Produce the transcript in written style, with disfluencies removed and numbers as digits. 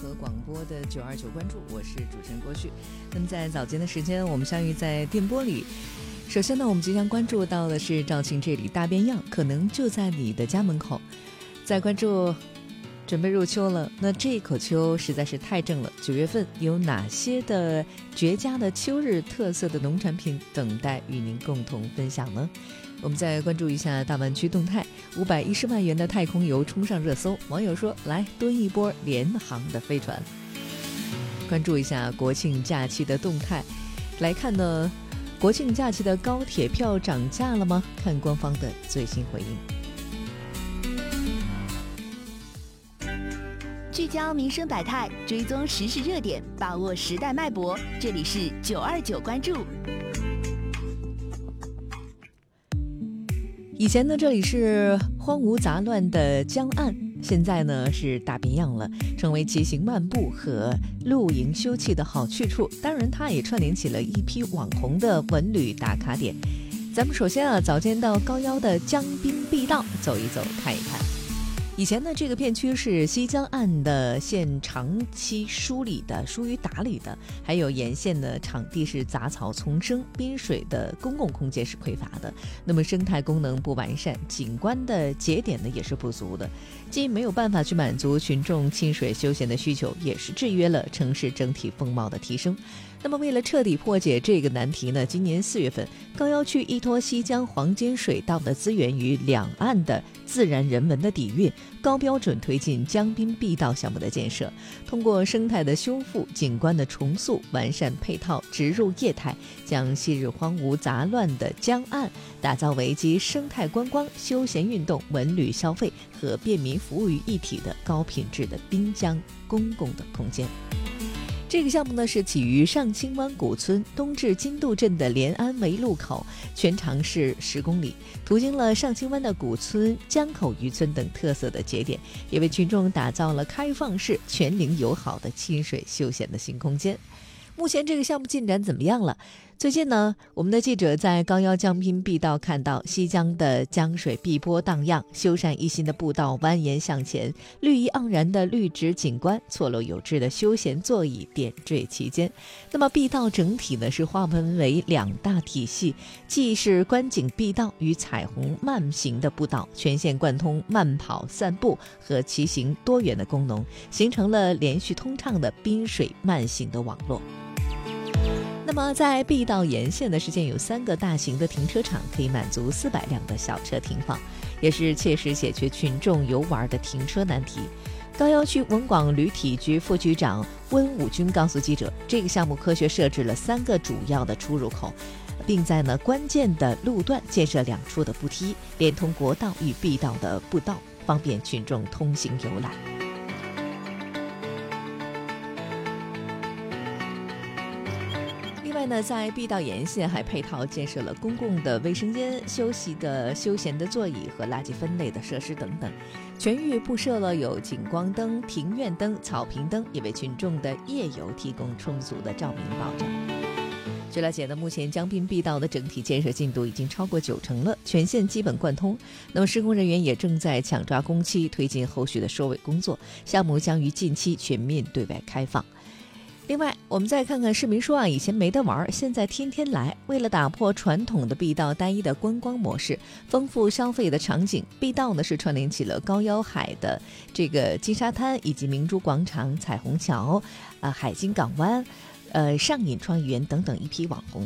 合广播的929关注，我是主持人郭旭。那么在早间的时间，我们相遇在电波里。首先呢，我们即将关注到的是肇庆这里大变样，可能就在你的家门口。再关注准备入秋了，那这一口秋实在是太正了。9月份有哪些的绝佳的秋日特色的农产品等待与您共同分享呢？我们再关注一下大湾区动态，510万元的太空游冲上热搜，网友说来蹲一波联航的飞船。关注一下国庆假期的动态，来看呢，国庆假期的高铁票涨价了吗？看官方的最新回应。聚焦民生百态，追踪时事热点，把握时代脉搏。这里是929关注。 以前呢，这里是荒芜杂乱的江岸，现在呢是大变样了，成为骑行漫步和露营休憩的好去处。当然，它也串联起了一批网红的文旅打卡点。咱们首先早间到高腰的江滨碧道走一走，看一看。以前呢，这个片区是西江岸的县长期疏于打理的，还有沿线的场地是杂草丛生，滨水的公共空间是匮乏的，那么生态功能不完善，景观的节点呢也是不足的，既没有办法去满足群众亲水休闲的需求，也是制约了城市整体风貌的提升。那么为了彻底破解这个难题呢，今年4月份，高腰区依托西江黄金水道的资源与两岸的自然人文的底蕴，高标准推进江滨碧道项目的建设，通过生态的修复、景观的重塑、完善配套、植入业态，将昔日荒芜杂乱的江岸打造为集生态观光、休闲运动、文旅消费和便民服务于一体的高品质的滨江公共的空间。这个项目呢是起于上清湾古村东至金渡镇的连安围路口，全长是10公里，途经了上清湾的古村、江口渔村等特色的节点，也为群众打造了开放式、全龄友好的亲水休闲的新空间。目前这个项目进展怎么样了？最近呢，我们的记者在高腰江滨碧道看到西江的江水碧波荡漾，修缮一新的步道蜿蜒向前，绿意盎然的绿植景观，错落有致的休闲座椅点缀其间。那么碧道整体呢是划分为2大体系，既是观景碧道与彩虹慢行的步道，全线贯通慢跑、散步和骑行多元的功能，形成了连续通畅的滨水慢行的网络。那么在碧道沿线呢，是建有3个大型的停车场，可以满足400辆的小车停放，也是切实解决群众游玩的停车难题。高腰区文广旅体局副局长温武军告诉记者，这个项目科学设置了3个主要的出入口，并在关键的路段建设2处的步梯，连通国道与碧道的步道，方便群众通行游览。另外呢，在碧道沿线还配套建设了公共的卫生间、休闲的座椅和垃圾分类的设施等等，全域布设了有景光灯、庭院灯、草坪灯，也为群众的夜游提供充足的照明保障。据了解呢，目前江滨碧道的整体建设进度已经超过90%了，全线基本贯通。那么施工人员也正在抢抓工期，推进后续的收尾工作，项目将于近期全面对外开放。另外，我们再看看市民说以前没得玩，现在天天来。为了打破传统的碧道单一的观光模式，丰富消费的场景，碧道呢是串联起了高腰海的这个金沙滩，以及明珠广场、彩虹桥、海金港湾、上瘾创意园等等一批网红。